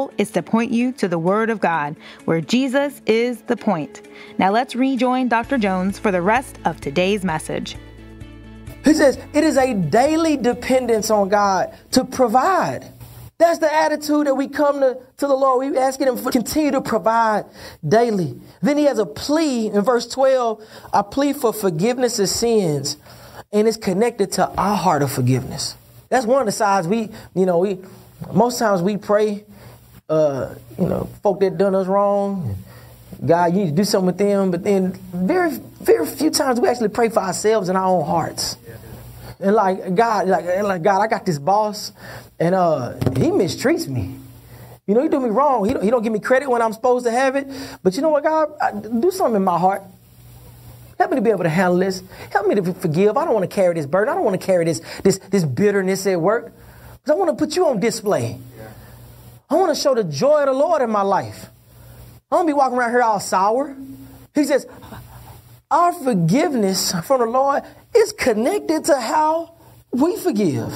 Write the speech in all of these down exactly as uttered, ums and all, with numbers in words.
goal is to point you to the Word of God, where Jesus is the point. Now let's rejoin Doctor Jones for the rest of today's message. He says, it is a daily dependence on God to provide. That's the attitude that we come to, to the Lord. We asking him to continue to provide daily. Then he has a plea in verse twelve, a plea for forgiveness of sins. And it's connected to our heart of forgiveness. That's one of the sides we, you know, we, most times we pray, uh, you know, folk that done us wrong. God, you need to do something with them. But then very, very few times we actually pray for ourselves in our own hearts. And like, God, like, like God, I got this boss and uh, he mistreats me. You know, he do me wrong. He don't, he don't give me credit when I'm supposed to have it. But you know what, God, I, do something in my heart. Help me to be able to handle this. Help me to forgive. I don't want to carry this burden. I don't want to carry this, this, this bitterness at work. Because I want to put you on display. Yeah. I want to show the joy of the Lord in my life. I don't be walking around here all sour. He says, our forgiveness from the Lord is connected to how we forgive.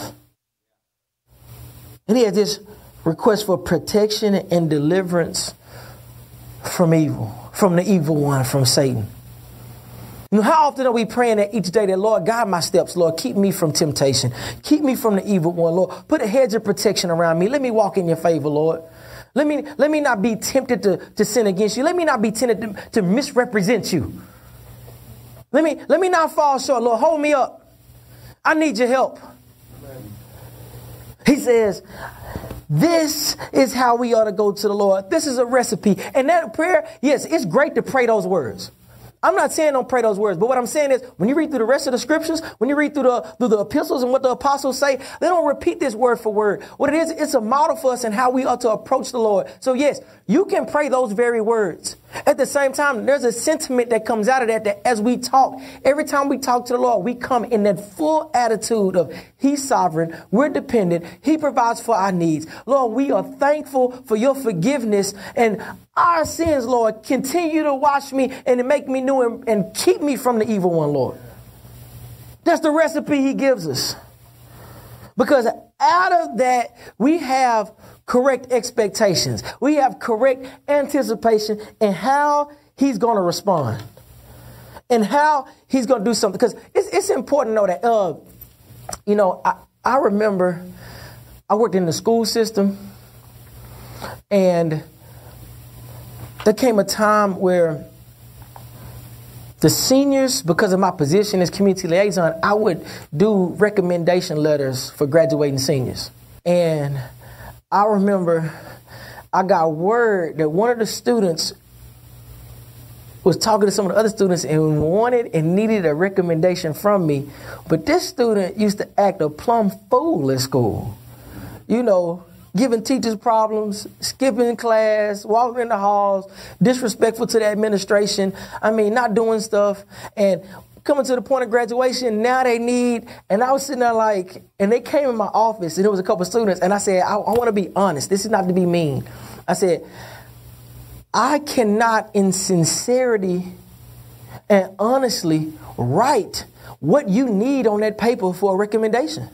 And he has this request for protection and deliverance from evil, from the evil one, from Satan. You know, how often are we praying that each day that, Lord, guide my steps, Lord, keep me from temptation. Keep me from the evil one, Lord. Put a hedge of protection around me. Let me walk in your favor, Lord. Let me, let me not be tempted to, to sin against you. Let me not be tempted to, to misrepresent you. Let me, let me not fall short, Lord. Hold me up. I need your help. Amen. He says, this is how we ought to go to the Lord. This is a recipe. And that prayer, yes, it's great to pray those words. I'm not saying don't pray those words, but what I'm saying is when you read through the rest of the scriptures, when you read through the, through the epistles and what the apostles say, they don't repeat this word for word. What it is, it's a model for us in how we ought to approach the Lord. So yes, you can pray those very words. At the same time, there's a sentiment that comes out of that, that as we talk, every time we talk to the Lord, we come in that full attitude of he's sovereign, we're dependent, he provides for our needs. Lord, we are thankful for your forgiveness and our sins, Lord. Continue to wash me and to make me new and, and keep me from the evil one, Lord. That's the recipe he gives us. Because out of that, we have correct expectations. We have correct anticipation in how he's going to respond and how he's going to do something. Because it's, it's important to know that, uh, you know, I, I remember I worked in the school system, and there came a time where the seniors, because of my position as community liaison, I would do recommendation letters for graduating seniors. And I remember I got word that one of the students was talking to some of the other students and wanted and needed a recommendation from me. But this student used to act a plumb fool at school. You know, giving teachers problems, skipping class, walking in the halls, disrespectful to the administration. I mean, not doing stuff. And coming to the point of graduation, now they need, and I was sitting there like, and they came in my office, and there was a couple of students, and I said, I, I want to be honest. This is not to be mean. I said, I cannot in sincerity and honestly write what you need on that paper for a recommendation.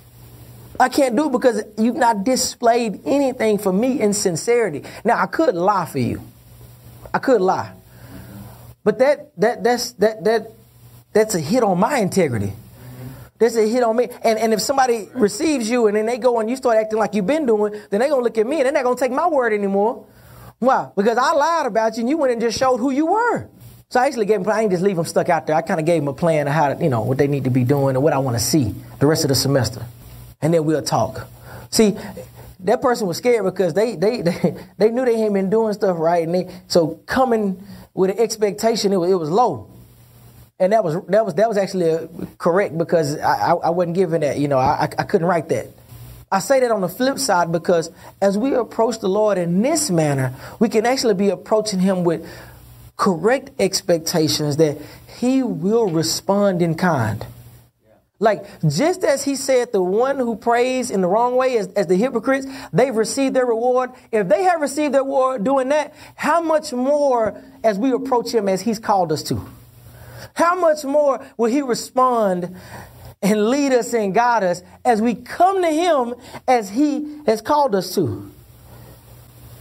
I can't do it because you've not displayed anything for me in sincerity. Now, I could lie for you. I could lie. But that that that's that that that's a hit on my integrity. That's a hit on me. And and if somebody receives you and then they go and you start acting like you've been doing, then they're going to look at me and they're not going to take my word anymore. Why? Because I lied about you and you went and just showed who you were. So I actually gave them, I didn't just leave them stuck out there. I kind of gave them a plan of how to, you know, what they need to be doing and what I want to see the rest of the semester. And then we'll talk. See, that person was scared because they they they, they knew they hadn't been doing stuff right. And they so coming with an expectation, it was, it was low. And that was that was that was actually a, correct because I, I, I wasn't given that. You know, I, I couldn't write that. I say that on the flip side because as we approach the Lord in this manner, we can actually be approaching him with correct expectations that he will respond in kind. Like, just as he said, the one who prays in the wrong way as, as the hypocrites, they've received their reward. If they have received their reward doing that, how much more as we approach him as he's called us to? How much more will he respond and lead us and guide us as we come to him as he has called us to?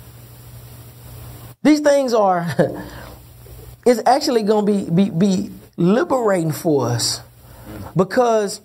These things are, it's actually going to be, be, be liberating for us because,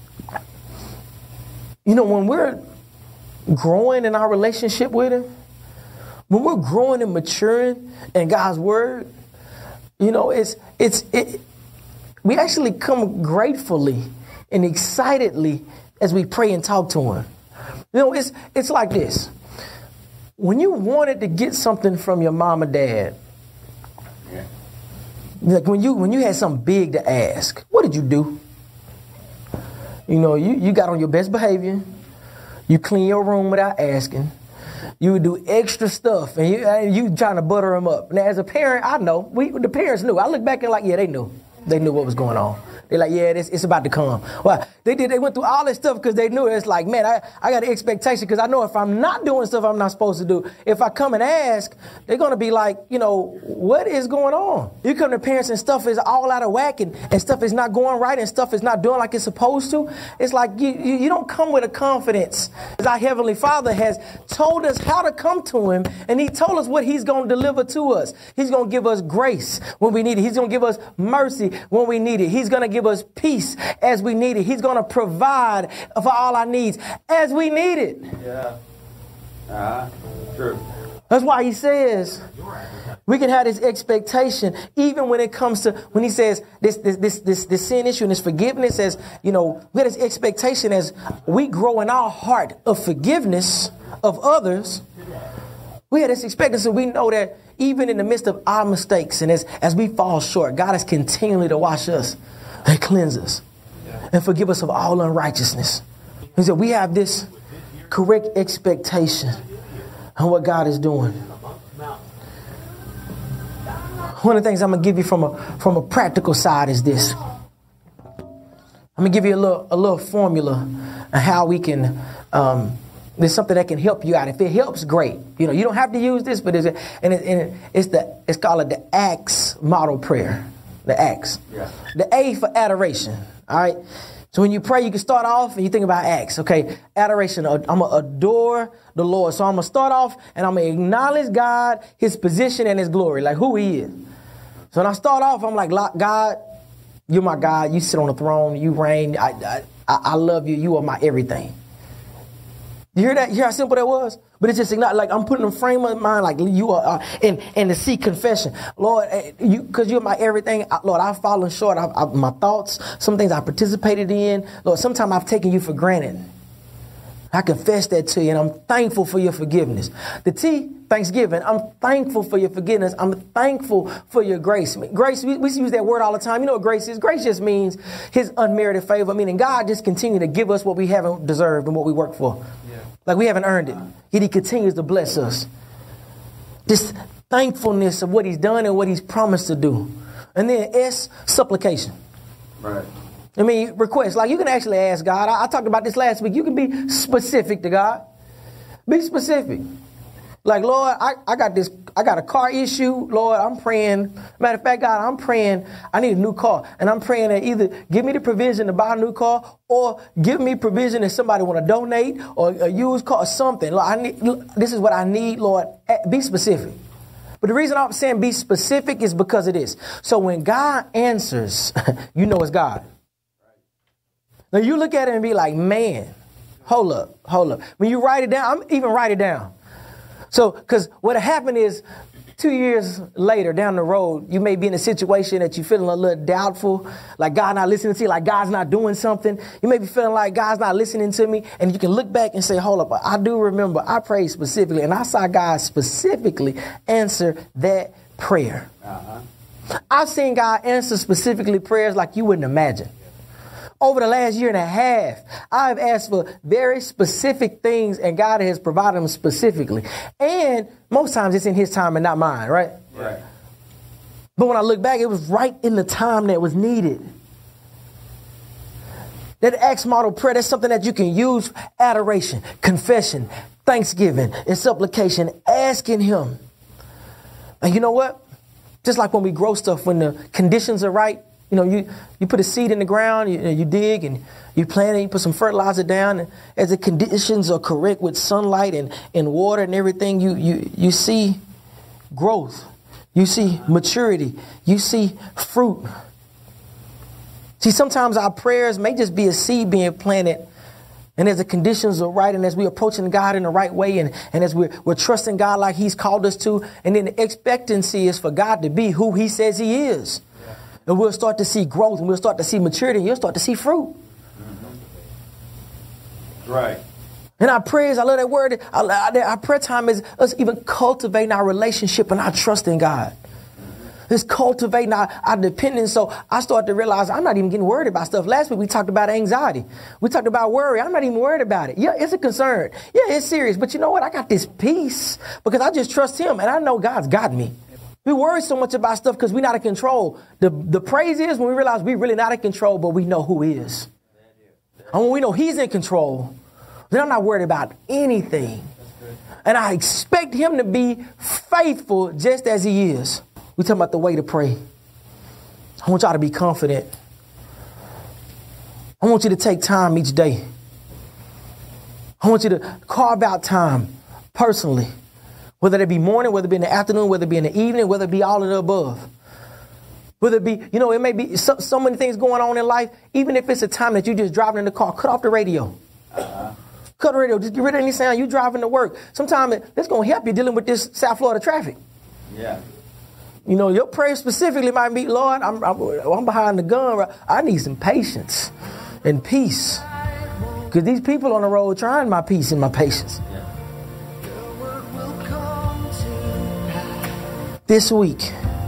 you know, when we're growing in our relationship with him, when we're growing and maturing in God's word, you know, it's, it's, it, we actually come gratefully and excitedly as we pray and talk to him. You know, it's, it's like this. When you wanted to get something from your mom or dad, yeah. like when you, when you had something big to ask, what did you do? You know, you, you got on your best behavior. You clean your room without asking. You would do extra stuff, and you, and you trying to butter them up. Now, as a parent, I know. We, the parents knew. I look back and like, yeah, they knew. They knew what was going on. They're like, yeah, it's, it's about to come. Well, they did. They went through all this stuff because they knew it's like, man, I, I got an expectation because I know if I'm not doing stuff I'm not supposed to do, if I come and ask, they're going to be like, you know, what is going on? You come to parents and stuff is all out of whack and, and stuff is not going right and stuff is not doing like it's supposed to. It's like you, you, you don't come with a confidence. As our Heavenly Father has told us how to come to him, and he told us what he's going to deliver to us. He's going to give us grace when we need it. He's going to give us mercy when we need it. He's going to give us peace as we need it. He's going to provide for all our needs as we need it. Yeah. Uh, true. That's why he says we can have this expectation even when it comes to when he says this this this this, this sin issue and this forgiveness, as you know, we have this expectation as we grow in our heart of forgiveness of others. We have this expectancy. We know that even in the midst of our mistakes and as, as we fall short, God is continually to wash us and cleanse us and forgive us of all unrighteousness. He said we have this correct expectation of what God is doing. One of the things I'm going to give you from a from a practical side is this. I'm going to give you a little a little formula on how we can um, there's something that can help you out. If it helps, great. You know, you don't have to use this, but it's a, and, it, and it, it's the it's called the ACTS model prayer. The ACTS. Yeah. The A for adoration. All right. So when you pray, you can start off and you think about ACTS. Okay. Adoration. I'm going to adore the Lord. So I'm going to start off and I'm going to acknowledge God, his position and his glory, like who he is. So when I start off, I'm like, God, you're my God. You sit on the throne. You reign. I, I, I love you. You are my everything. You hear that? You hear how simple that was? But it's just not like I'm putting a frame of mind like you are, uh, and and to see confession, Lord, you because you're my everything. Lord, I've fallen short. I, I, my thoughts, some things I participated in, Lord, sometimes I've taken you for granted. I confess that to you, and I'm thankful for your forgiveness. The T, Thanksgiving. I'm thankful for your forgiveness. I'm thankful for your grace. Grace, we, we use that word all the time. You know what grace is? Grace just means his unmerited favor, meaning God just continue to give us what we haven't deserved and what we work for. Yeah. Like we haven't earned it. Yet he continues to bless us. This thankfulness of what he's done and what he's promised to do. And then S, supplication. Right. I mean, request. Like you can actually ask God. I, I talked about this last week. You can be specific to God. Be specific. Like, Lord, I, I got this, I got a car issue. Lord, I'm praying. Matter of fact, God, I'm praying. I need a new car. And I'm praying that either give me the provision to buy a new car or give me provision if somebody want to donate or a used car or something. Lord, I need, this is what I need, Lord. Be specific. But the reason I'm saying be specific is because of this. So when God answers, you know it's God. Now you look at it and be like, man, hold up, hold up. When you write it down, I'm even write it down. So, because what happened is two years later down the road, you may be in a situation that you're feeling a little doubtful, like God not listening to you, like God's not doing something. You may be feeling like God's not listening to me. And you can look back and say, hold up, I do remember I prayed specifically and I saw God specifically answer that prayer. Uh-huh. I've seen God answer specifically prayers like you wouldn't imagine. Over the last year and a half, I've asked for very specific things and God has provided them specifically. And most times it's in his time and not mine, right? Right. But when I look back, it was right in the time that was needed. That ACTS model prayer, that's something that you can use for adoration, confession, thanksgiving, and supplication, asking him. And you know what? Just like when we grow stuff, when the conditions are right, you know, you, you put a seed in the ground, you, you dig and you plant it, you put some fertilizer down. And as the conditions are correct with sunlight and, and water and everything, you, you, you see growth. You see maturity. You see fruit. See, sometimes our prayers may just be a seed being planted. And as the conditions are right, and as we're approaching God in the right way, and, and as we're, we're trusting God like he's called us to, and then the expectancy is for God to be who he says he is. Yeah. And we'll start to see growth, and we'll start to see maturity, and you'll start to see fruit. Mm-hmm. Right. And our prayers, I love that word, our, our prayer time is us even cultivating our relationship and our trust in God. It's cultivating our, our dependence. So I started to realize I'm not even getting worried about stuff. Last week we talked about anxiety. We talked about worry. I'm not even worried about it. Yeah, it's a concern. Yeah, it's serious. But you know what? I got this peace because I just trust him and I know God's got me. We worry so much about stuff because we're not in control. The, the praise is when we realize we're really not in control, but we know who is. And when we know he's in control, then I'm not worried about anything. And I expect him to be faithful just as he is. We're talking about the way to pray. I want y'all to be confident. I want you to take time each day. I want you to carve out time personally, whether it be morning, whether it be in the afternoon, whether it be in the evening, whether it be all of the above. Whether it be, you know, it may be so, so many things going on in life. Even if it's a time that you're just driving in the car, cut off the radio. Uh-huh. Cut the radio. Just get rid of any sound. You driving to work. Sometimes it, that's going to help you dealing with this South Florida traffic. Yeah. You know, your prayer specifically might be, Lord, I'm, I'm, I'm behind the gun. I need some patience and peace. Because these people on the road trying my peace and my patience. Yeah. This week,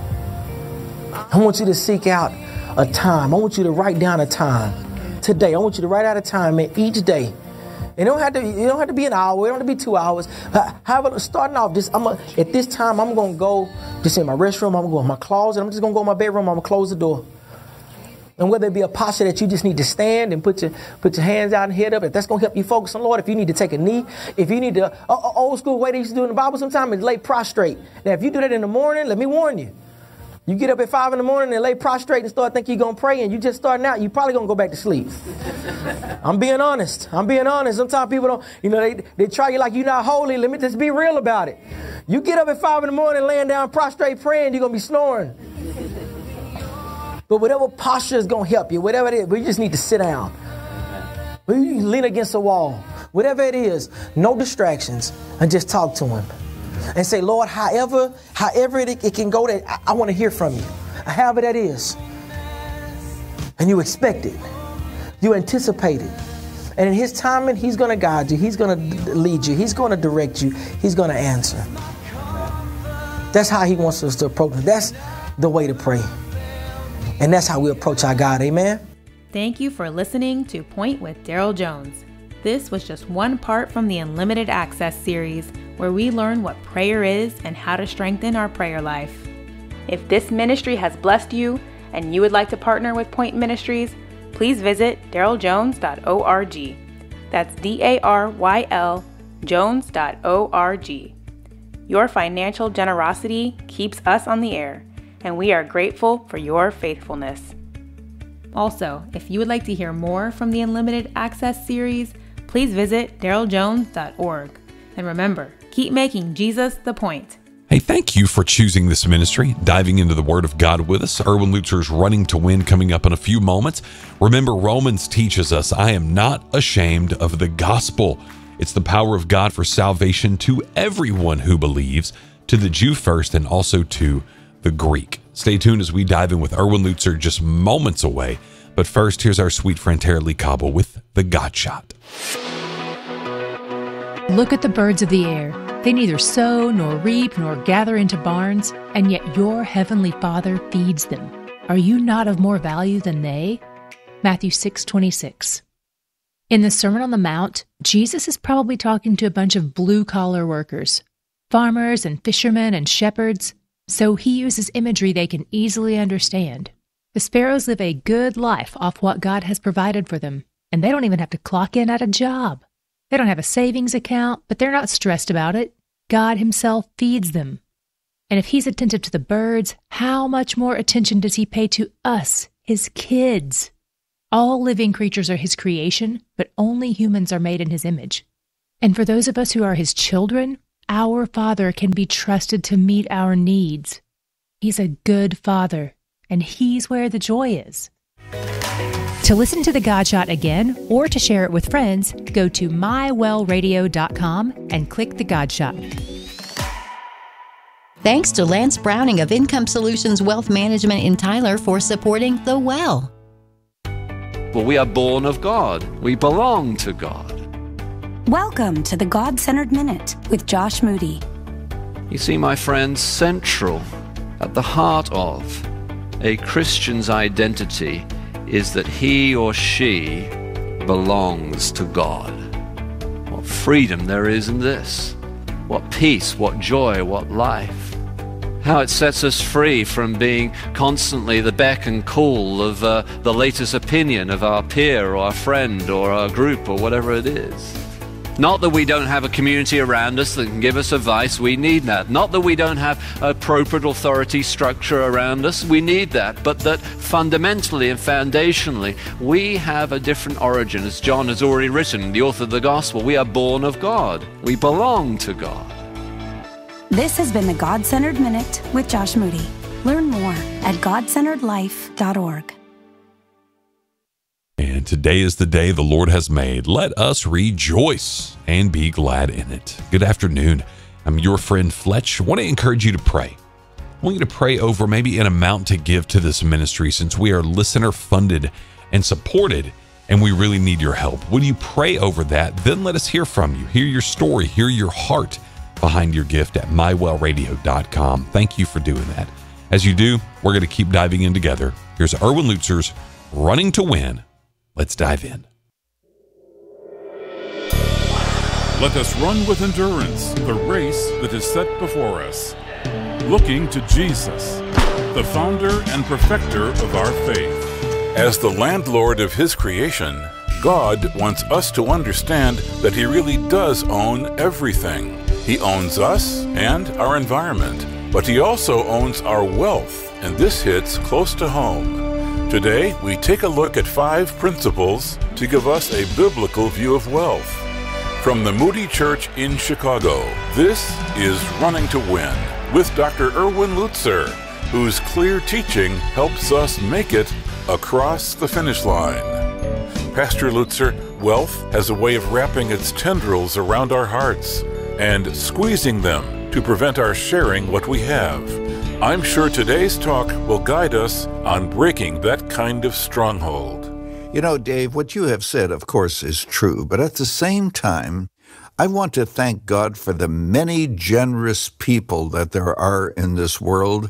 I want you to seek out a time. I want you to write down a time today. I want you to write out a time in each day. It don't have to. It don't have to be an hour. It don't have to be two hours. However, starting off, this I'm a, at this time I'm gonna go just in my restroom. I'm gonna go in my closet. I'm just gonna go in my bedroom. I'm gonna close the door. And whether it be a posture that you just need to stand and put your put your hands out and head up, if that's gonna help you focus on Lord. If you need to take a knee, if you need to uh, old school way they used to do in the Bible, sometimes is lay prostrate. Now, if you do that in the morning, let me warn you. You get up at five in the morning and lay prostrate and start thinking you're going to pray and you just starting out, you probably going to go back to sleep. I'm being honest. I'm being honest. Sometimes people don't, you know, they, they try you like you're not holy. Let me just be real about it. You get up at five in the morning laying down prostrate praying, you're going to be snoring. But whatever posture is going to help you, whatever it is, but you just need to sit down. You lean against a wall. Whatever it is, no distractions, and just talk to him. And say, Lord, however, however it, it can go, that I, I want to hear from you. However that is. And you expect it. You anticipate it. And in his timing, he's going to guide you. He's going to lead you. He's going to direct you. He's going to answer. That's how he wants us to approach it. That's the way to pray. And that's how we approach our God. Amen. Thank you for listening to Point with Daryl Jones. This was just one part from the Unlimited Access series, where we learn what prayer is and how to strengthen our prayer life. If this ministry has blessed you and you would like to partner with Point Ministries, please visit daryl jones dot org. That's D A R Y L jones dot org. Your financial generosity keeps us on the air, and we are grateful for your faithfulness. Also, if you would like to hear more from the Unlimited Access series, please visit daryl jones dot org. And remember, keep making Jesus the point. Hey, thank you for choosing this ministry, diving into the Word of God with us. Erwin Lutzer's Running to Win coming up in a few moments. Remember, Romans teaches us, I am not ashamed of the gospel. It's the power of God for salvation to everyone who believes, to the Jew first and also to the Greek. Stay tuned as we dive in with Erwin Lutzer just moments away. But first, here's our sweet friend Tara Lee Cobble with The God Shot. Look at the birds of the air. They neither sow nor reap nor gather into barns, and yet your heavenly Father feeds them. Are you not of more value than they? Matthew six twenty-six. In the Sermon on the Mount, Jesus is probably talking to a bunch of blue-collar workers, farmers and fishermen and shepherds, so he uses imagery they can easily understand. The sparrows live a good life off what God has provided for them, and they don't even have to clock in at a job. They don't have a savings account, but they're not stressed about it. God himself feeds them. And if he's attentive to the birds, how much more attention does he pay to us, his kids? All living creatures are his creation, but only humans are made in his image. And for those of us who are his children, Our Father can be trusted to meet our needs. He's a good Father, and He's where the joy is. To listen to The God Shot again or to share it with friends, go to my well radio dot com and click The God Shot. Thanks to Lance Browning of Income Solutions Wealth Management in Tyler for supporting The Well. Well, we are born of God. We belong to God. Welcome to the God-Centered Minute with Josh Moody. You see, my friends, central at the heart of a Christian's identity is that he or she belongs to God. What freedom there is in this. What peace, what joy, what life. How it sets us free from being constantly the beck and call of uh, the latest opinion of our peer or our friend or our group or whatever it is. Not that we don't have a community around us that can give us advice, we need that. Not that we don't have appropriate authority structure around us, we need that. But that fundamentally and foundationally, we have a different origin. As John has already written, the author of the Gospel, we are born of God. We belong to God. This has been the God-Centered Minute with Josh Moody. Learn more at god centered life dot org. And today is the day the Lord has made. Let us rejoice and be glad in it. Good afternoon. I'm your friend Fletch. I want to encourage you to pray. I want you to pray over maybe an amount to give to this ministry since we are listener funded and supported and we really need your help. When you pray over that, then let us hear from you. Hear your story. Hear your heart behind your gift at my well radio dot com. Thank you for doing that. As you do, we're going to keep diving in together. Here's Erwin Lutzer's Running to Win. Let's dive in. Let us run with endurance the race that is set before us, looking to Jesus, the founder and perfecter of our faith. As the landlord of His creation, God wants us to understand that He really does own everything. He owns us and our environment, but He also owns our wealth, and this hits close to home. Today, we take a look at five principles to give us a biblical view of wealth. From the Moody Church in Chicago, this is Running to Win with Doctor Erwin Lutzer, whose clear teaching helps us make it across the finish line. Pastor Lutzer, wealth has a way of wrapping its tendrils around our hearts and squeezing them to prevent our sharing what we have. I'm sure today's talk will guide us on breaking that kind of stronghold. You know, Dave, what you have said, of course, is true, but at the same time, I want to thank God for the many generous people that there are in this world,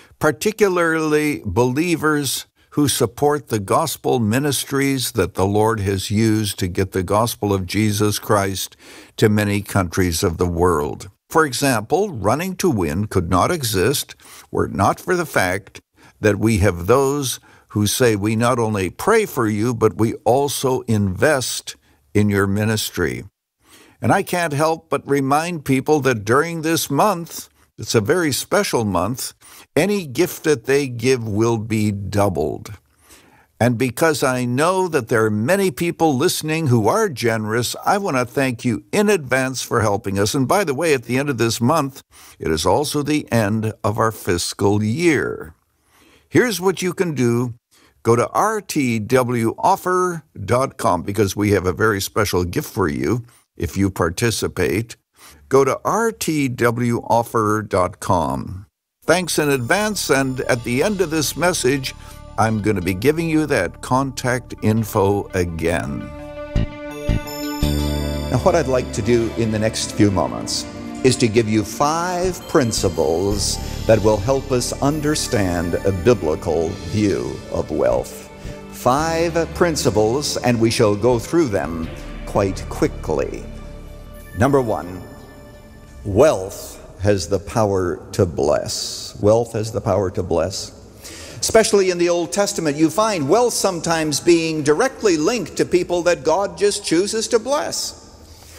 particularly believers who support the gospel ministries that the Lord has used to get the gospel of Jesus Christ to many countries of the world. For example, Running to Win could not exist were it not for the fact that we have those who say we not only pray for you, but we also invest in your ministry. And I can't help but remind people that during this month, it's a very special month, any gift that they give will be doubled. And because I know that there are many people listening who are generous, I want to thank you in advance for helping us. And by the way, at the end of this month, it is also the end of our fiscal year. Here's what you can do. Go to r t w offer dot com because we have a very special gift for you if you participate. Go to r t w offer dot com. Thanks in advance, and at the end of this message, I'm going to be giving you that contact info again. Now, what I'd like to do in the next few moments is to give you five principles that will help us understand a biblical view of wealth. Five principles, and we shall go through them quite quickly. Number one, wealth has the power to bless. Wealth has the power to bless. Especially in the Old Testament, you find wealth sometimes being directly linked to people that God just chooses to bless.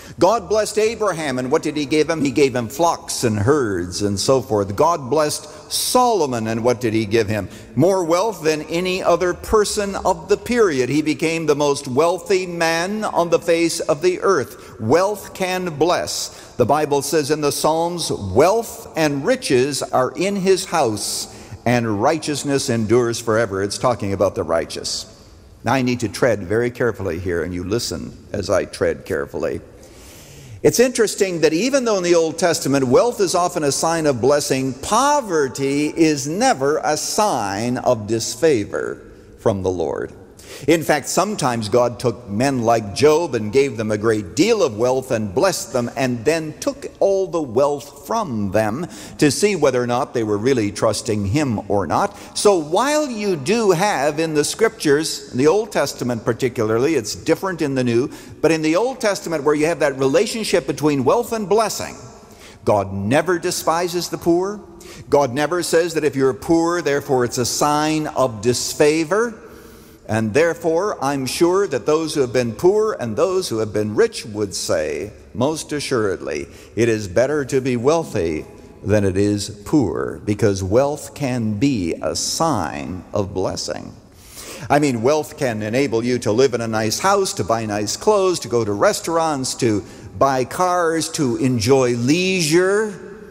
God blessed Abraham, and what did he give him? He gave him flocks and herds and so forth. God blessed Solomon, and what did he give him? More wealth than any other person of the period. He became the most wealthy man on the face of the earth. Wealth can bless. The Bible says in the Psalms, wealth and riches are in his house, and righteousness endures forever. It's talking about the righteous. Now I need to tread very carefully here, and you listen as I tread carefully. It's interesting that even though in the Old Testament wealth is often a sign of blessing, poverty is never a sign of disfavor from the Lord. In fact, sometimes God took men like Job and gave them a great deal of wealth and blessed them, and then took all the wealth from them to see whether or not they were really trusting him or not. So while you do have in the scriptures, in the Old Testament particularly, it's different in the New, but in the Old Testament where you have that relationship between wealth and blessing, God never despises the poor. God never says that if you're poor, therefore it's a sign of disfavor. And therefore, I'm sure that those who have been poor and those who have been rich would say, most assuredly, it is better to be wealthy than it is poor, because wealth can be a sign of blessing. I mean, wealth can enable you to live in a nice house, to buy nice clothes, to go to restaurants, to buy cars, to enjoy leisure.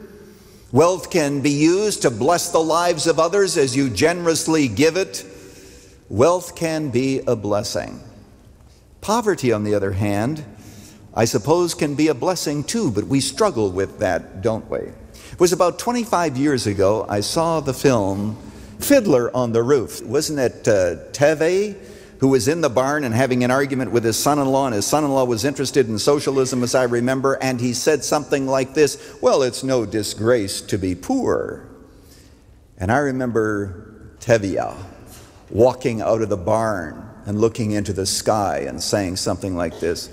Wealth can be used to bless the lives of others as you generously give it. Wealth can be a blessing. Poverty, on the other hand, I suppose can be a blessing too, but we struggle with that, don't we? It was about twenty-five years ago I saw the film Fiddler on the Roof. Wasn't it uh, Teve who was in the barn and having an argument with his son-in-law, and his son-in-law was interested in socialism, as I remember, and he said something like this, well, it's no disgrace to be poor. And I remember Tevye walking out of the barn and looking into the sky and saying something like this,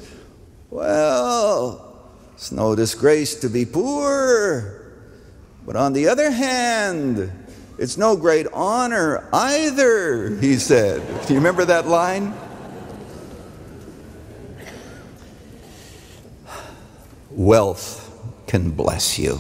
well, it's no disgrace to be poor, but on the other hand, it's no great honor either, he said. Do you remember that line? Wealth can bless you.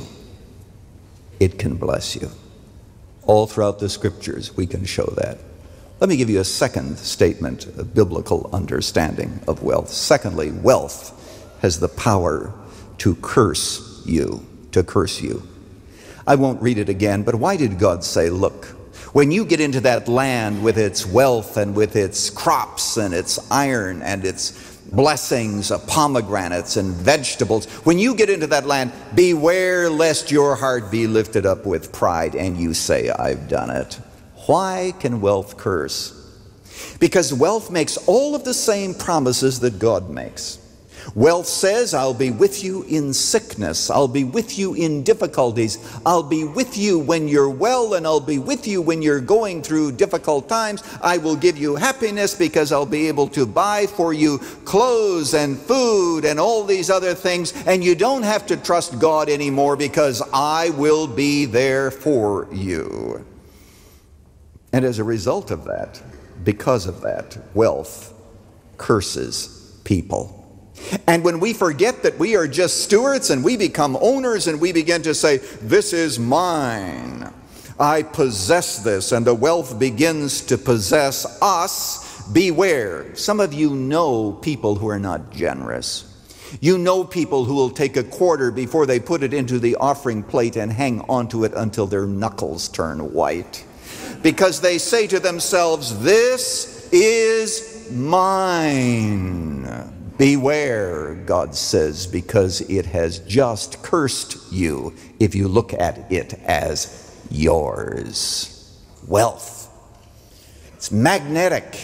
It can bless you. All throughout the scriptures we can show that. Let me give you a second statement of biblical understanding of wealth. Secondly, wealth has the power to curse you, to curse you. I won't read it again, but why did God say, look, when you get into that land with its wealth and with its crops and its iron and its blessings of pomegranates and vegetables, when you get into that land, beware lest your heart be lifted up with pride and you say, I've done it. Why can wealth curse? Because wealth makes all of the same promises that God makes. Wealth says, I'll be with you in sickness. I'll be with you in difficulties. I'll be with you when you're well, and I'll be with you when you're going through difficult times. I will give you happiness because I'll be able to buy for you clothes and food and all these other things. And you don't have to trust God anymore because I will be there for you. And as a result of that, because of that, wealth curses people. And when we forget that we are just stewards and we become owners and we begin to say, this is mine, I possess this, and the wealth begins to possess us, beware. Some of you know people who are not generous. You know people who will take a quarter before they put it into the offering plate and hang onto it until their knuckles turn white. Because they say to themselves, this is mine. Beware, God says, because it has just cursed you if you look at it as yours. Wealth. It's magnetic.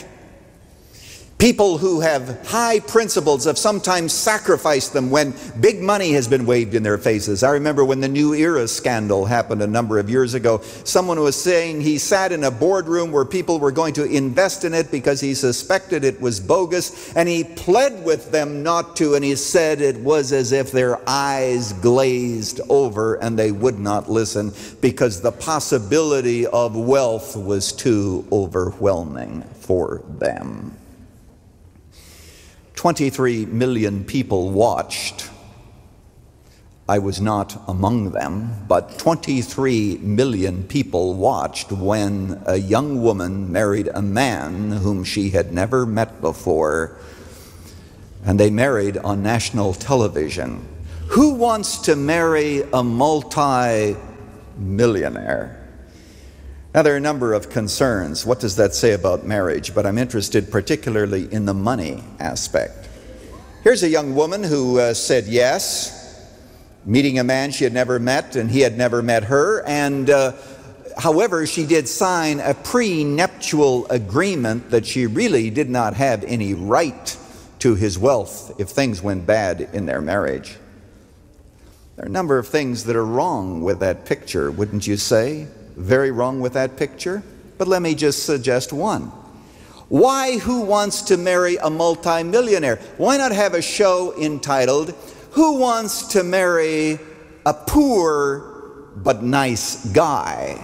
People who have high principles have sometimes sacrificed them when big money has been waved in their faces. I remember when the New Era scandal happened a number of years ago, someone was saying he sat in a boardroom where people were going to invest in it because he suspected it was bogus, and he pled with them not to, and he said it was as if their eyes glazed over and they would not listen because the possibility of wealth was too overwhelming for them. twenty-three million people watched. I was not among them, but twenty-three million people watched when a young woman married a man whom she had never met before, and they married on national television. Who wants to marry a multi-millionaire? Now, there are a number of concerns. What does that say about marriage? But I'm interested particularly in the money aspect. Here's a young woman who uh, said yes, meeting a man she had never met, and he had never met her. And uh, however, she did sign a prenuptial agreement that she really did not have any right to his wealth if things went bad in their marriage. There are a number of things that are wrong with that picture, wouldn't you say? Very wrong with that picture. But let me just suggest one. Why Who Wants to Marry a Multimillionaire? Why not have a show entitled, Who Wants to Marry a Poor but Nice Guy?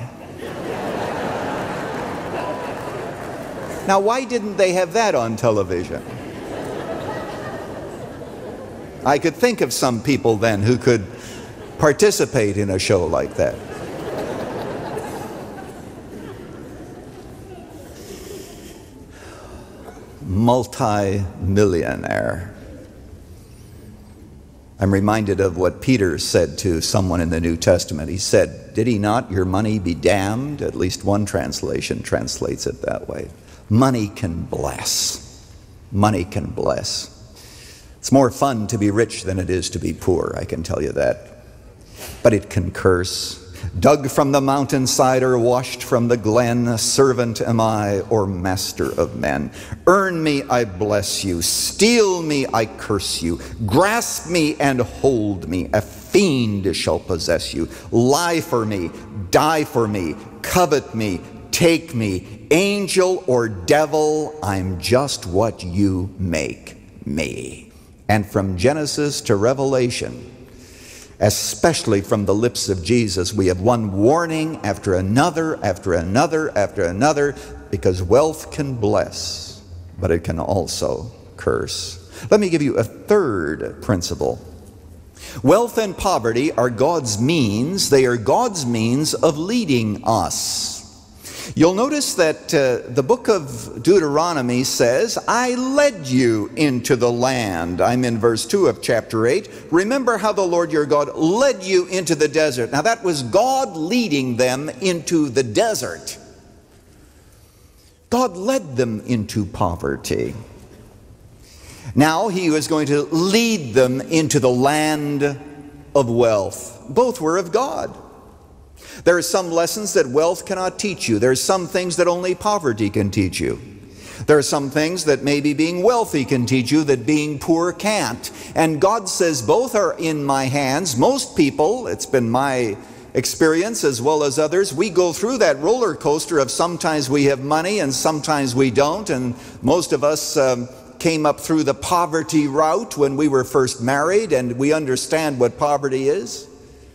Now, why didn't they have that on television? I could think of some people then who could participate in a show like that. Multi-millionaire. I'm reminded of what Peter said to someone in the New Testament. He said, "Did he not your money be damned?" At least one translation translates it that way. Money can bless. Money can bless. It's more fun to be rich than it is to be poor, I can tell you that. But it can curse. Dug from the mountainside or washed from the glen, servant am I or master of men. Earn me, I bless you. Steal me, I curse you. Grasp me and hold me. A fiend shall possess you. Lie for me, die for me, covet me, take me. Angel or devil, I'm just what you make me. And from Genesis to Revelation, especially from the lips of Jesus, we have one warning after another, after another, after another, because wealth can bless, but it can also curse. Let me give you a third principle. Wealth and poverty are God's means. They are God's means of leading us. You'll notice that uh, the book of Deuteronomy says, I led you into the land. I'm in verse two of chapter eight. Remember how the Lord your God led you into the desert. Now that was God leading them into the desert. God led them into poverty. Now he was going to lead them into the land of wealth. Both were of God. There are some lessons that wealth cannot teach you. There are some things that only poverty can teach you. There are some things that maybe being wealthy can teach you that being poor can't. And God says both are in my hands. Most people, it's been my experience as well as others, we go through that roller coaster of sometimes we have money and sometimes we don't. And most of us um, came up through the poverty route when we were first married, and we understand what poverty is.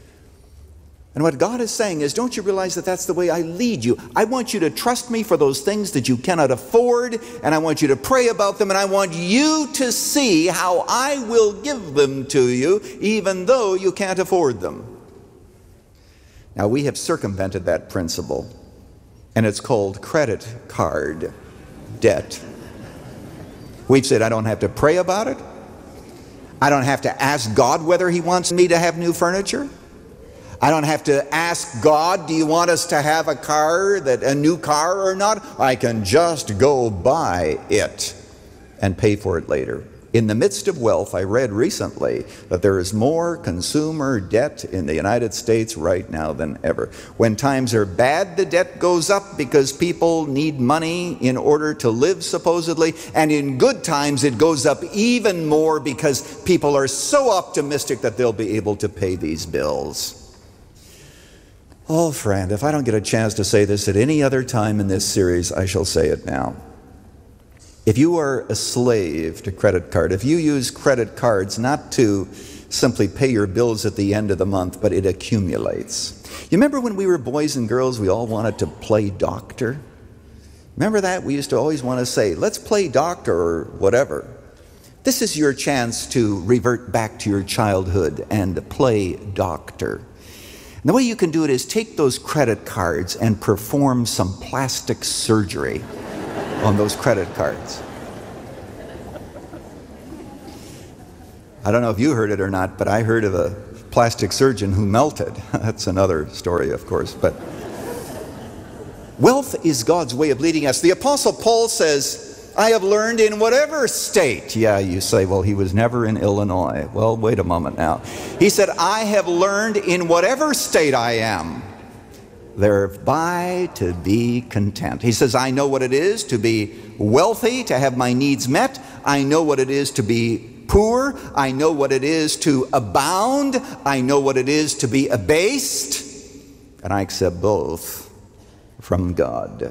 And what God is saying is, don't you realize that that's the way I lead you? I want you to trust me for those things that you cannot afford, and I want you to pray about them, and I want you to see how I will give them to you, even though you can't afford them. Now, we have circumvented that principle, and it's called credit card debt. We've said, I don't have to pray about it. I don't have to ask God whether He wants me to have new furniture. I don't have to ask God, do you want us to have a car, that a new car or not? I can just go buy it and pay for it later. In the midst of wealth, I read recently that there is more consumer debt in the United States right now than ever. When times are bad, the debt goes up because people need money in order to live, supposedly. And in good times, it goes up even more because people are so optimistic that they'll be able to pay these bills. Oh, friend, if I don't get a chance to say this at any other time in this series, I shall say it now. If you are a slave to credit card, if you use credit cards not to simply pay your bills at the end of the month, but it accumulates. You remember when we were boys and girls, we all wanted to play doctor? Remember that? We used to always want to say, let's play doctor or whatever. This is your chance to revert back to your childhood and play doctor. And the way you can do it is take those credit cards and perform some plastic surgery on those credit cards. I don't know if you heard it or not, but I heard of a plastic surgeon who melted. That's another story, of course. But wealth is God's way of leading us. The Apostle Paul says, I have learned in whatever state. Yeah, you say, well, he was never in Illinois. Well, wait a moment now. He said, I have learned in whatever state I am, thereby to be content. He says, I know what it is to be wealthy, to have my needs met. I know what it is to be poor. I know what it is to abound. I know what it is to be abased. And I accept both from God.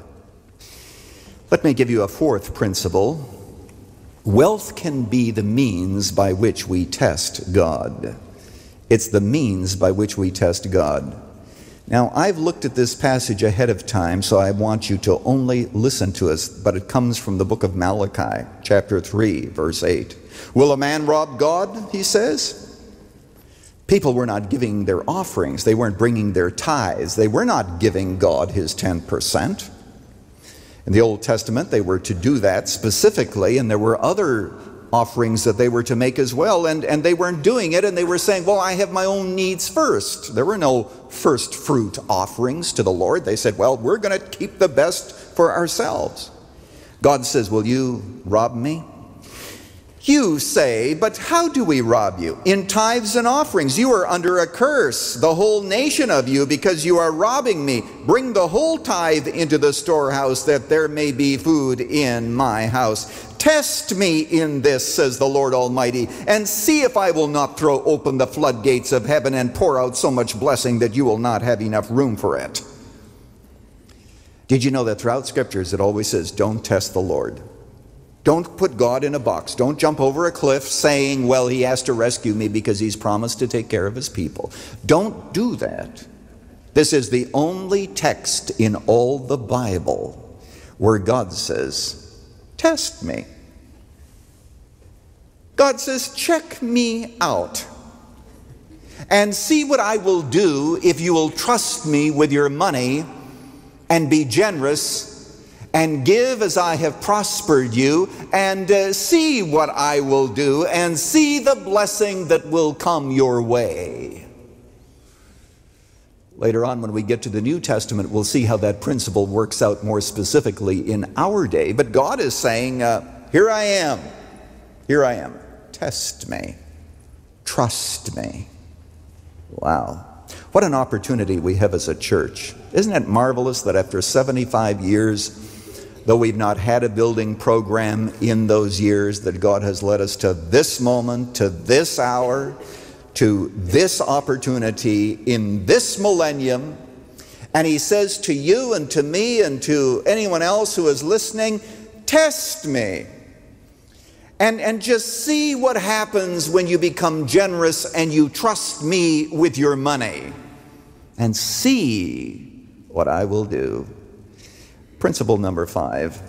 Let me give you a fourth principle. Wealth can be the means by which we test God. It's the means by which we test God. Now, I've looked at this passage ahead of time, so I want you to only listen to us, but it comes from the book of Malachi, chapter three, verse eight. Will a man rob God, he says? People were not giving their offerings. They weren't bringing their tithes. They were not giving God his ten percent. In the Old Testament, they were to do that specifically, and there were other offerings that they were to make as well, and, and they weren't doing it, and they were saying, well, I have my own needs first. There were no first fruit offerings to the Lord. They said, well, we're going to keep the best for ourselves. God says, will you rob me? You say, but how do we rob you? In tithes and offerings. You are under a curse, the whole nation of you, because you are robbing me. Bring the whole tithe into the storehouse, that there may be food in my house. Test me in this, says the Lord Almighty, and see if I will not throw open the floodgates of heaven and pour out so much blessing that you will not have enough room for it. Did you know that throughout Scriptures it always says, don't test the Lord? Don't put God in a box. Don't jump over a cliff saying, well, he has to rescue me because he's promised to take care of his people. Don't do that. This is the only text in all the Bible where God says, test me. God says, check me out and see what I will do if you will trust me with your money and be generous and give as I have prospered you, and uh, see what I will do, and see the blessing that will come your way. Later on, when we get to the New Testament, we'll see how that principle works out more specifically in our day. But God is saying, uh, here I am, here I am. Test me, trust me. Wow. What an opportunity we have as a church. Isn't it marvelous that after seventy-five years, though we've not had a building program in those years, that God has led us to this moment, to this hour, to this opportunity in this millennium. And he says to you and to me and to anyone else who is listening, test me. And, and just see what happens when you become generous and you trust me with your money. And see what I will do. Principle number five.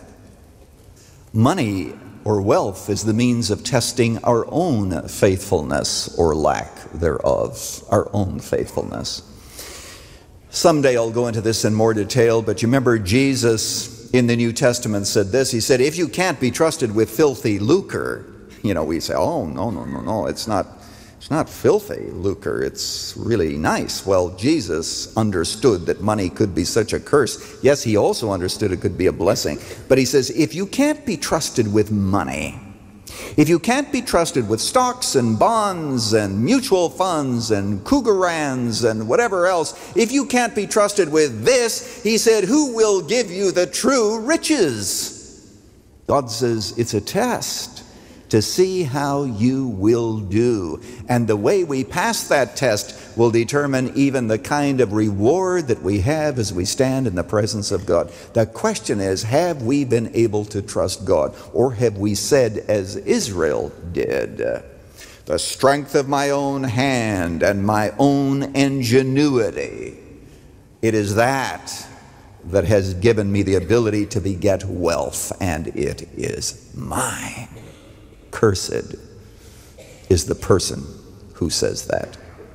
Money or wealth is the means of testing our own faithfulness or lack thereof. Our own faithfulness. Someday I'll go into this in more detail, but you remember Jesus in the New Testament said this. He said, if you can't be trusted with filthy lucre, you know, we say, oh, no, no, no, no, it's not, it's not filthy lucre, it's really nice. Well, Jesus understood that money could be such a curse. Yes, he also understood it could be a blessing. But he says, if you can't be trusted with money, if you can't be trusted with stocks and bonds and mutual funds and cougarans and whatever else, if you can't be trusted with this, he said, who will give you the true riches? God says it's a test to see how you will do. And the way we pass that test will determine even the kind of reward that we have as we stand in the presence of God. The question is, have we been able to trust God? Or have we said, as Israel did, the strength of my own hand and my own ingenuity, it is that that has given me the ability to beget wealth, and it is mine. Cursed is the person who says that.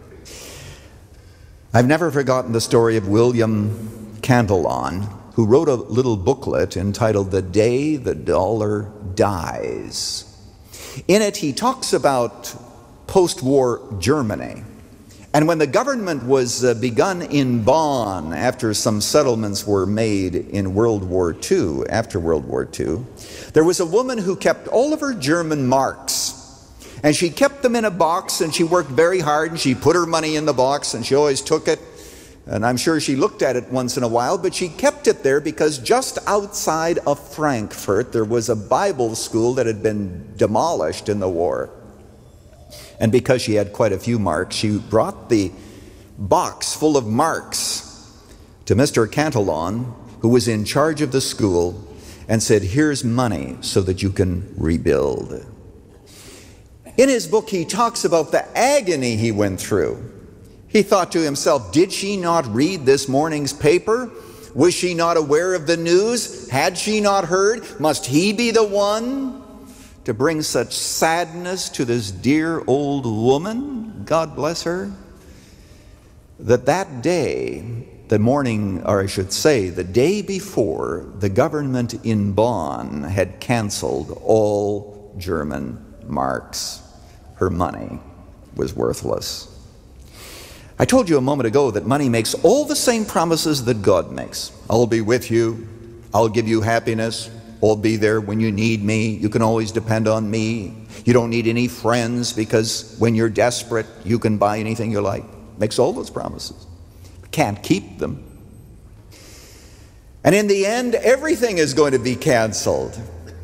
I've never forgotten the story of William Cantillon, who wrote a little booklet entitled The Day the Dollar Dies. In it, he talks about post-war Germany. And when the government was uh, begun in Bonn after some settlements were made in World War Two, after World War Two, there was a woman who kept all of her German marks. And she kept them in a box, and she worked very hard, and she put her money in the box, and she always took it. And I'm sure she looked at it once in a while, but she kept it there because just outside of Frankfurt, there was a Bible school that had been demolished in the war. And because she had quite a few marks, she brought the box full of marks to Mister Cantillon, who was in charge of the school, and said, "Here's money so that you can rebuild." In his book, he talks about the agony he went through. He thought to himself, did she not read this morning's paper? Was she not aware of the news? Had she not heard? Must he be the one to bring such sadness to this dear old woman? God bless her. That that day, the morning, or I should say, the day before, the government in Bonn had canceled all German marks. Her money was worthless. I told you a moment ago that money makes all the same promises that God makes. I'll be with you. I'll give you happiness. I'll be there when you need me. You can always depend on me. You don't need any friends because when you're desperate, you can buy anything you like. Makes all those promises. Can't keep them. And in the end, everything is going to be canceled.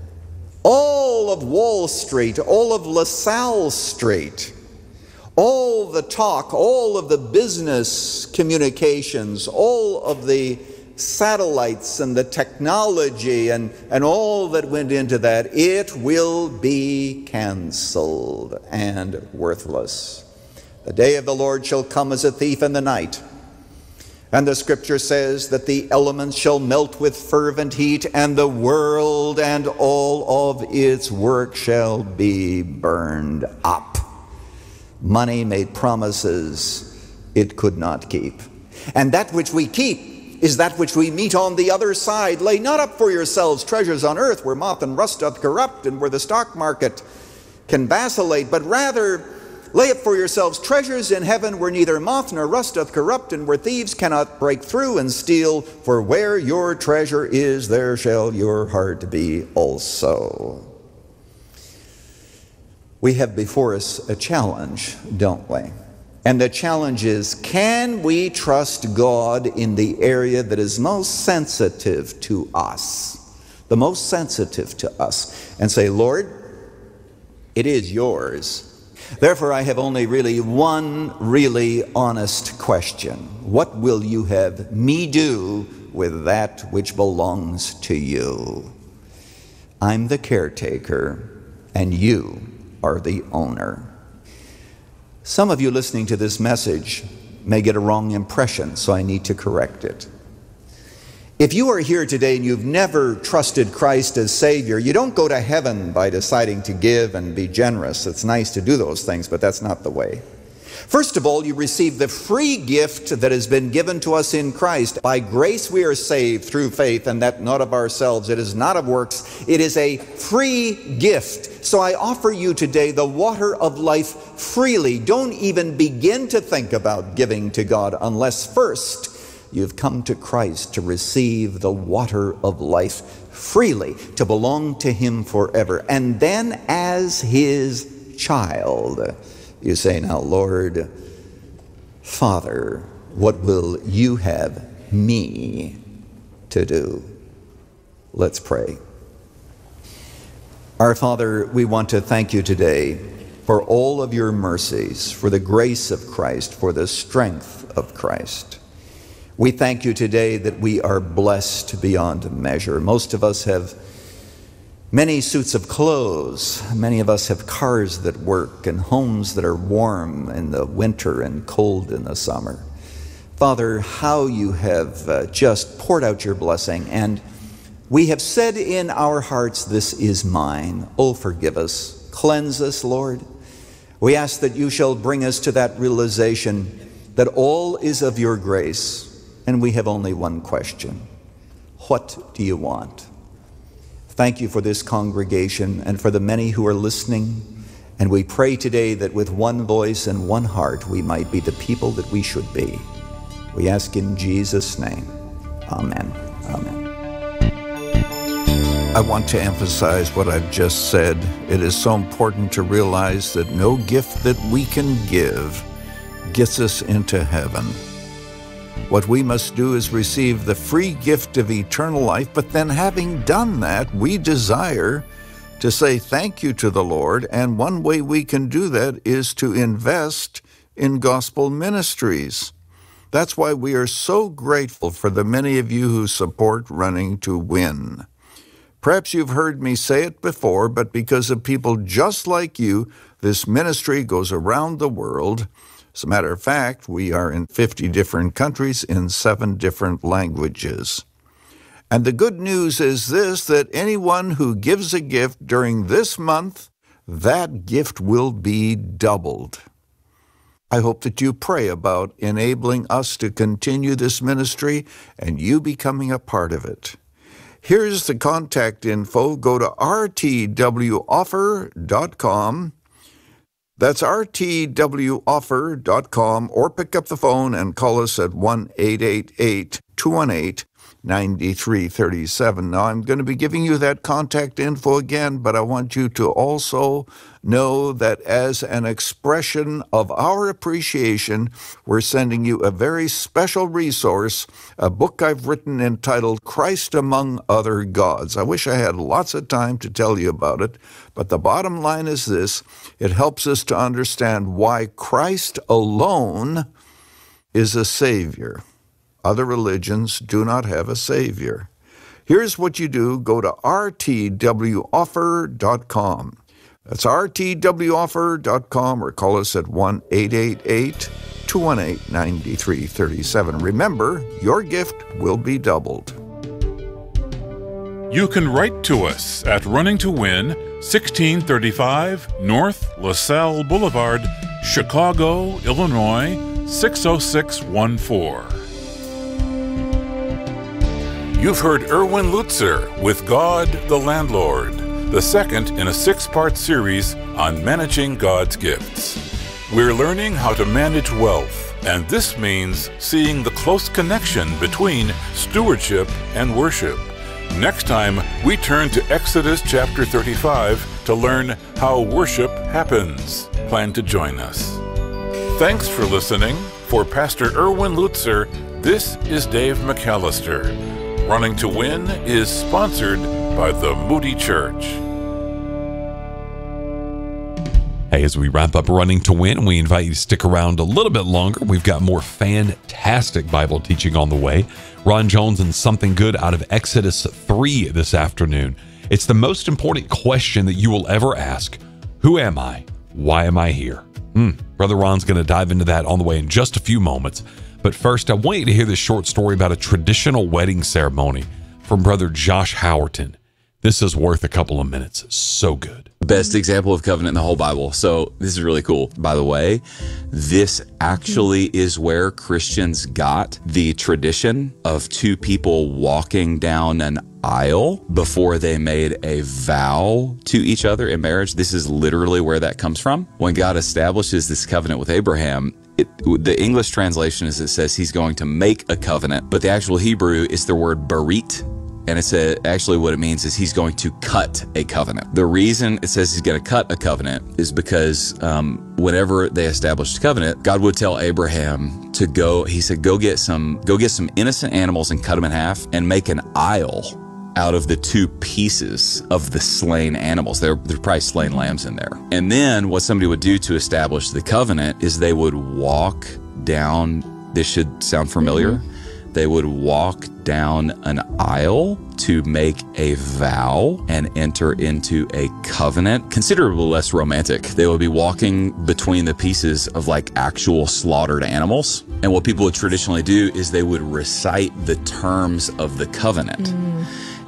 All of Wall Street, all of LaSalle Street, all the talk, all of the business communications, all of the satellites and the technology and, and all that went into that, it will be canceled and worthless. The day of the Lord shall come as a thief in the night. And the scripture says that the elements shall melt with fervent heat, and the world and all of its work shall be burned up. Money made promises it could not keep. And that which we keep is that which we meet on the other side. Lay not up for yourselves treasures on earth, where moth and rust doth corrupt, and where the stock market can vacillate, but rather lay up for yourselves treasures in heaven, where neither moth nor rust doth corrupt, and where thieves cannot break through and steal. For where your treasure is, there shall your heart be also. We have before us a challenge, don't we? And the challenge is, can we trust God in the area that is most sensitive to us? The most sensitive to us. And say, Lord, it is yours. Therefore, I have only really one really honest question. What will you have me do with that which belongs to you? I'm the caretaker, and you are the owner. Some of you listening to this message may get a wrong impression, so I need to correct it. If you are here today and you've never trusted Christ as Savior, you don't go to heaven by deciding to give and be generous. It's nice to do those things, but that's not the way. First of all, you receive the free gift that has been given to us in Christ. By grace we are saved through faith, and that not of ourselves. It is not of works. It is a free gift. So I offer you today the water of life freely. Don't even begin to think about giving to God unless first you've come to Christ to receive the water of life freely, to belong to Him forever. And then as His child, you say, now, Lord, Father, what will you have me to do? Let's pray. Our Father, we want to thank you today for all of your mercies, for the grace of Christ, for the strength of Christ. We thank you today that we are blessed beyond measure. Most of us have many suits of clothes. Many of us have cars that work and homes that are warm in the winter and cold in the summer. Father, how you have uh, just poured out your blessing, and we have said in our hearts, this is mine. Oh, forgive us. cleanse us, Lord. We ask that you shall bring us to that realization that all is of your grace, and we have only one question. What do you want? Thank you for this congregation and for the many who are listening. And we pray today that with one voice and one heart, we might be the people that we should be. We ask in Jesus' name. Amen. Amen. I want to emphasize what I've just said. It is so important to realize that no gift that we can give gets us into heaven. What we must do is receive the free gift of eternal life, but then having done that, we desire to say thank you to the Lord, and one way we can do that is to invest in gospel ministries. That's why we are so grateful for the many of you who support Running to Win. Perhaps you've heard me say it before, but because of people just like you, this ministry goes around the world. As a matter of fact, we are in fifty different countries in seven different languages. And the good news is this, that anyone who gives a gift during this month, that gift will be doubled. I hope that you pray about enabling us to continue this ministry and you becoming a part of it. Here's the contact info. Go to r t w offer dot com. That's r t w offer dot com, or pick up the phone and call us at one eight eight eight, two one eight, nine three three seven. Now, I'm going to be giving you that contact info again, but I want you to also know that as an expression of our appreciation, we're sending you a very special resource, a book I've written entitled Christ Among Other Gods. I wish I had lots of time to tell you about it, but the bottom line is this: it helps us to understand why Christ alone is a Savior. Other religions do not have a Savior. Here's what you do. Go to r t w offer dot com. That's r t w offer dot com, or call us at one eight eight eight, two one eight, nine three three seven. Remember, your gift will be doubled. You can write to us at Running to Win, sixteen thirty-five North LaSalle Boulevard, Chicago, Illinois, six oh six one four. You've heard Erwin Lutzer with God the Landlord, the second in a six-part series on managing God's gifts. We're learning how to manage wealth, and this means seeing the close connection between stewardship and worship. Next time, we turn to Exodus chapter thirty-five to learn how worship happens. Plan to join us. Thanks for listening. For Pastor Erwin Lutzer, this is Dave McAllister. Running to Win is sponsored by the Moody Church. Hey, as we wrap up Running to Win, we invite you to stick around a little bit longer. We've got more fantastic Bible teaching on the way. Ron Jones and Something Good out of Exodus three this afternoon. It's the most important question that you will ever ask. Who am I? Why am I here? Hmm. Brother Ron's going to dive into that on the way in just a few moments. But first, I want you to hear this short story about a traditional wedding ceremony from Brother Josh Howerton. This is worth a couple of minutes. So good. Best example of covenant in the whole Bible. So this is really cool. By the way, this actually is where Christians got the tradition of two people walking down an aisle before they made a vow to each other in marriage. This is literally where that comes from. When God establishes this covenant with Abraham, It, the English translation is it says he's going to make a covenant, but the actual Hebrew is the word barit, and it's a, actually what it means is he's going to cut a covenant. The reason it says he's going to cut a covenant is because um, whenever they established a covenant, God would tell Abraham to go. He said, "Go get some, go get some innocent animals and cut them in half, and make an aisle out of the two pieces of the slain animals." There, there are probably slain lambs in there. And then what somebody would do to establish the covenant is they would walk down, this should sound familiar, mm-hmm. They would walk down an aisle to make a vow and enter into a covenant, considerably less romantic. They would be walking between the pieces of like actual slaughtered animals. And what people would traditionally do is they would recite the terms of the covenant. Mm.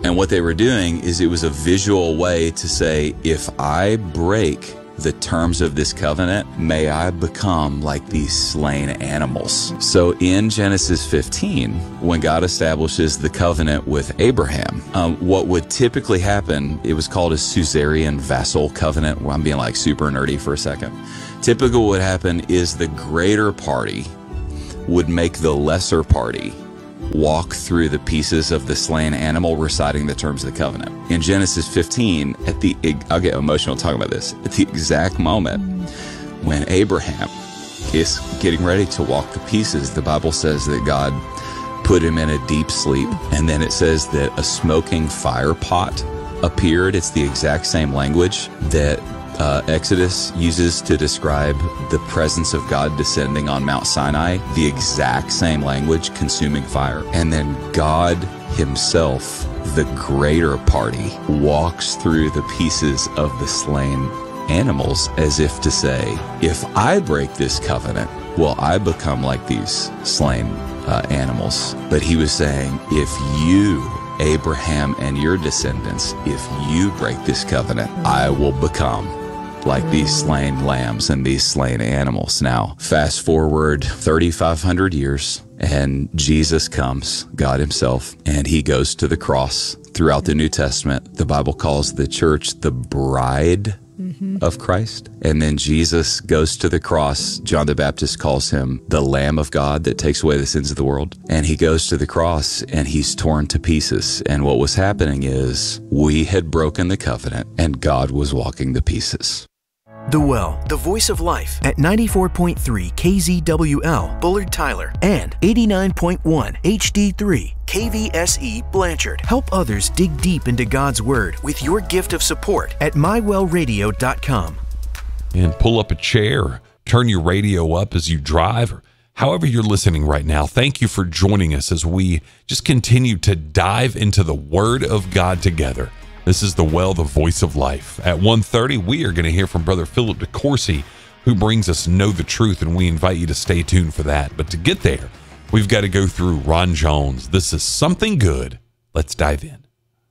And what they were doing is it was a visual way to say, if I break the terms of this covenant, may I become like these slain animals. So in Genesis fifteen, when God establishes the covenant with Abraham, um, what would typically happen, it was called a suzerain vassal covenant. Well, I'm being like super nerdy for a second. Typically what would happen is the greater party would make the lesser party walk through the pieces of the slain animal, reciting the terms of the covenant. In Genesis fifteen, at the, I'll get emotional talking about this, at the exact moment when Abraham is getting ready to walk the pieces, the Bible says that God put him in a deep sleep, and then it says that a smoking fire pot appeared. It's the exact same language that Uh, Exodus uses to describe the presence of God descending on Mount Sinai, the exact same language, consuming fire. And then God himself, the greater party, walks through the pieces of the slain animals as if to say, if I break this covenant, will I become like these slain uh, animals? But he was saying, if you, Abraham and your descendants, if you break this covenant, I will become like these slain lambs and these slain animals. Now, fast forward thirty-five hundred years, and Jesus comes, God himself, and he goes to the cross. Throughout the New Testament, the Bible calls the church the bride mm-hmm. of Christ. And then Jesus goes to the cross. John the Baptist calls him the Lamb of God that takes away the sins of the world. And he goes to the cross and he's torn to pieces. And what was happening is we had broken the covenant and God was walking the pieces. The Well, the voice of life at ninety-four point three K Z W L, Bullard Tyler, and eighty-nine point one H D three K V S E Blanchard. Help others dig deep into God's Word with your gift of support at my well radio dot com. And pull up a chair, turn your radio up as you drive, or however you're listening right now. Thank you for joining us as we just continue to dive into the Word of God together. This is The Well, the voice of life. At one thirty, we are going to hear from Brother Philip DeCourcy, who brings us Know the Truth, and we invite you to stay tuned for that. But to get there, we've got to go through Ron Jones. This is Something Good. Let's dive in.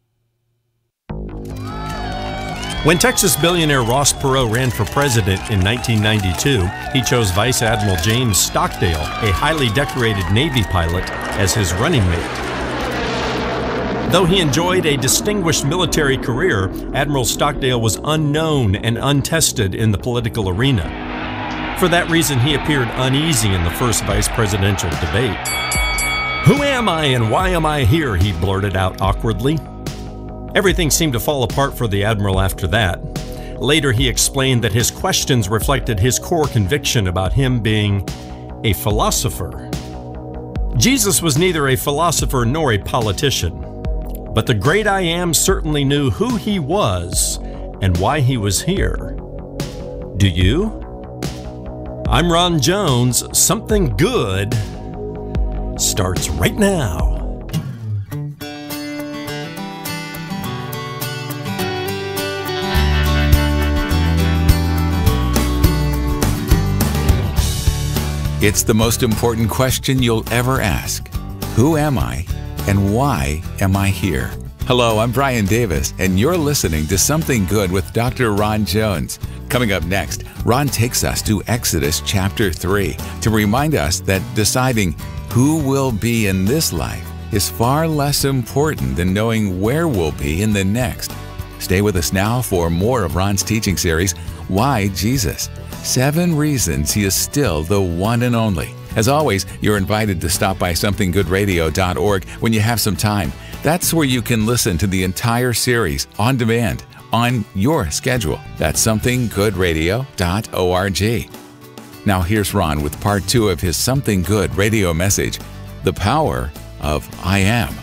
When Texas billionaire Ross Perot ran for president in nineteen ninety-two, he chose Vice Admiral James Stockdale, a highly decorated Navy pilot, as his running mate. Though he enjoyed a distinguished military career, Admiral Stockdale was unknown and untested in the political arena. For that reason, he appeared uneasy in the first vice presidential debate. "Who am I and why am I here?" he blurted out awkwardly. Everything seemed to fall apart for the Admiral after that. Later, he explained that his questions reflected his core conviction about him being a philosopher. Jesus was neither a philosopher nor a politician. But the great I Am certainly knew who he was and why he was here. Do you? I'm Ron Jones. Something Good starts right now. It's the most important question you'll ever ask. Who am I? And why am I here? Hello, I'm Brian Davis, and you're listening to Something Good with Doctor Ron Jones. Coming up next, Ron takes us to Exodus chapter three to remind us that deciding who we'll be in this life is far less important than knowing where we'll be in the next. Stay with us now for more of Ron's teaching series, Why Jesus? Seven Reasons He is Still the One and Only. As always, you're invited to stop by something good radio dot org when you have some time. That's where you can listen to the entire series on demand, on your schedule. That's something good radio dot org. Now here's Ron with part two of his Something Good radio message, The Power of I Am.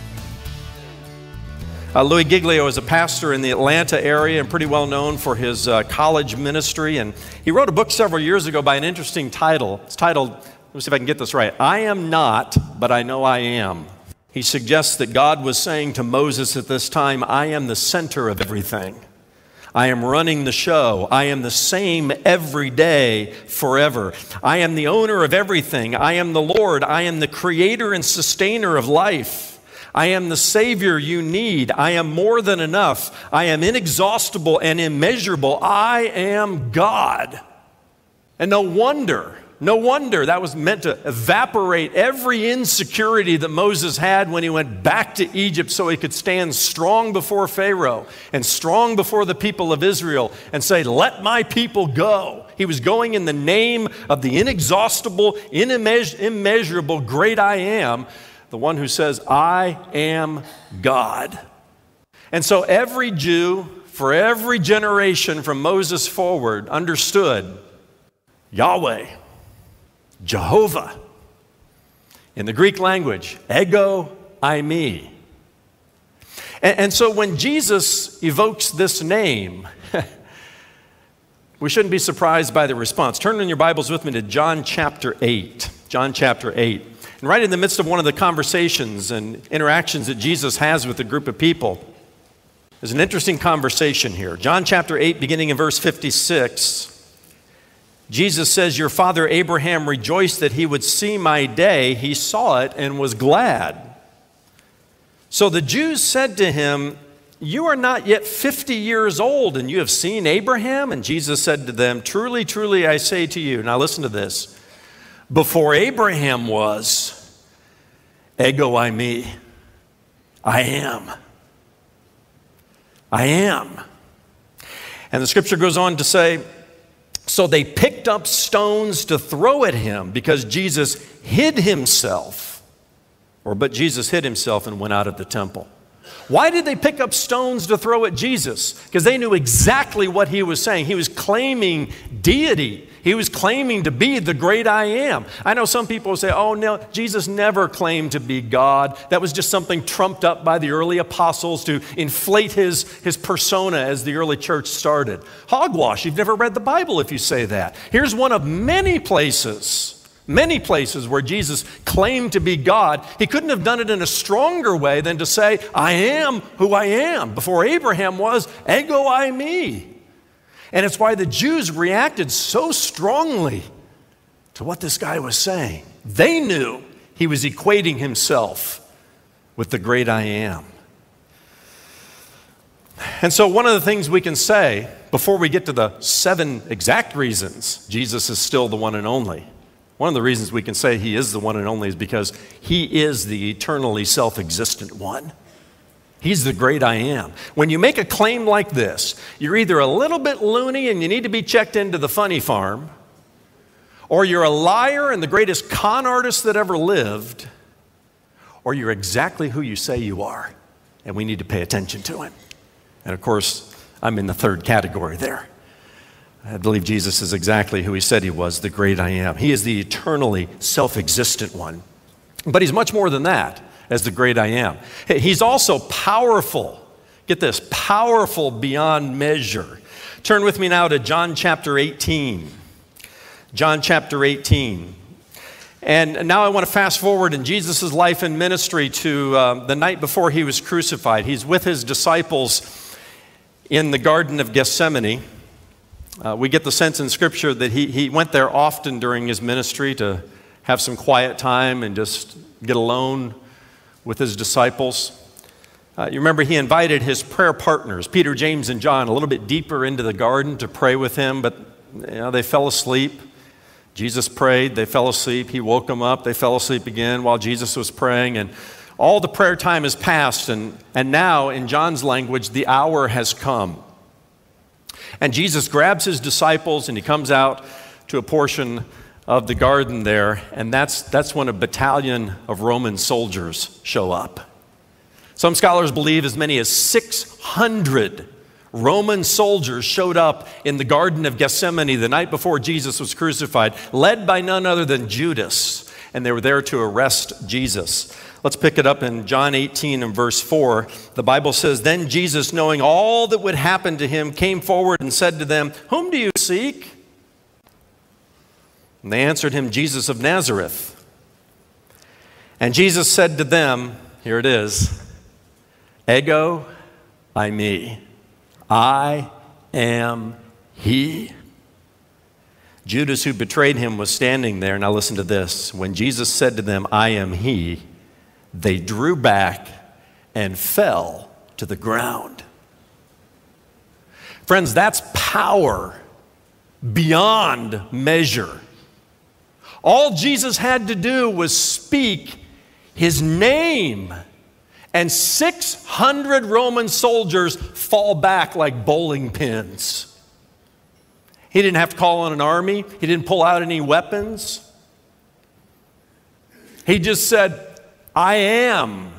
Uh, Louis Giglio is a pastor in the Atlanta area and pretty well known for his uh, college ministry. And he wrote a book several years ago by an interesting title. It's titled, let me see if I can get this right, I Am Not, But I Know I Am. He suggests that God was saying to Moses at this time, I am the center of everything. I am running the show. I am the same every day, forever. I am the owner of everything. I am the Lord. I am the creator and sustainer of life. I am the Savior you need. I am more than enough. I am inexhaustible and immeasurable. I am God. And no wonder, no wonder that was meant to evaporate every insecurity that Moses had when he went back to Egypt so he could stand strong before Pharaoh and strong before the people of Israel and say, let my people go. He was going in the name of the inexhaustible, immeas- immeasurable, great I am, the one who says, I am God. And so every Jew, for every generation from Moses forward, understood Yahweh, Jehovah. In the Greek language, ego eimi. And, and so when Jesus evokes this name, we shouldn't be surprised by the response. Turn in your Bibles with me to John chapter eight. John chapter eight. And right in the midst of one of the conversations and interactions that Jesus has with a group of people, there's an interesting conversation here. John chapter eight, beginning in verse fifty-six. Jesus says, your father Abraham rejoiced that he would see my day. He saw it and was glad. So the Jews said to him, you are not yet fifty years old, and you have seen Abraham? And Jesus said to them, truly, truly, I say to you. Now listen to this. Before Abraham was, ego eimi. I am. I am. And the scripture goes on to say, so they picked up stones to throw at him because Jesus hid himself. Or but Jesus hid himself and went out of the temple. Why did they pick up stones to throw at Jesus? Because they knew exactly what he was saying. He was claiming deity. He was claiming to be the great I am. I know some people say, oh no, Jesus never claimed to be God. That was just something trumped up by the early apostles to inflate his, his persona as the early church started. Hogwash, you've never read the Bible if you say that. Here's one of many places Many places where Jesus claimed to be God. He couldn't have done it in a stronger way than to say, I am who I am. Before Abraham was, ego eimi. And it's why the Jews reacted so strongly to what this guy was saying. They knew he was equating himself with the great I am. And so one of the things we can say before we get to the seven exact reasons Jesus is still the one and only, one of the reasons we can say he is the one and only is because he is the eternally self-existent one. He's the great I am. When you make a claim like this, you're either a little bit loony and you need to be checked into the funny farm, or you're a liar and the greatest con artist that ever lived, or you're exactly who you say you are, and we need to pay attention to him. And of course, I'm in the third category there. I believe Jesus is exactly who he said he was, the great I am. He is the eternally self-existent one. But he's much more than that as the great I am. He's also powerful. Get this, powerful beyond measure. Turn with me now to John chapter eighteen. John chapter eighteen. And now I want to fast forward in Jesus' life and ministry to uh, the night before he was crucified. He's with his disciples in the Garden of Gethsemane. Uh, we get the sense in Scripture that he, he went there often during his ministry to have some quiet time and just get alone with his disciples. Uh, you remember he invited his prayer partners, Peter, James, and John, a little bit deeper into the garden to pray with him, but you know, they fell asleep. Jesus prayed, they fell asleep. He woke them up, they fell asleep again while Jesus was praying, and all the prayer time has passed, and, and now, in John's language, the hour has come. And Jesus grabs his disciples and he comes out to a portion of the garden there, and that's, that's when a battalion of Roman soldiers show up. Some scholars believe as many as six hundred Roman soldiers showed up in the Garden of Gethsemane the night before Jesus was crucified, led by none other than Judas, and they were there to arrest Jesus. Let's pick it up in John eighteen and verse four. The Bible says, then Jesus, knowing all that would happen to him, came forward and said to them, whom do you seek? And they answered him, Jesus of Nazareth. And Jesus said to them, here it is, ego eimi. I am he. Judas, who betrayed him, was standing there. Now listen to this. When Jesus said to them, I am he, they drew back and fell to the ground. Friends, that's power beyond measure. All Jesus had to do was speak his name, and six hundred Roman soldiers fall back like bowling pins. He didn't have to call on an army. He didn't pull out any weapons. He just said, I am